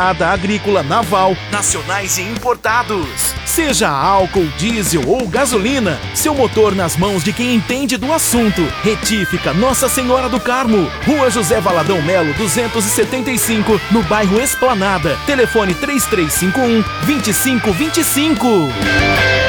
agrícola, naval, nacionais e importados. Seja álcool, diesel ou gasolina, seu motor nas mãos de quem entende do assunto. Retífica Nossa Senhora do Carmo, Rua José Valadão Melo, 275, no bairro Esplanada. Telefone 3351-2525.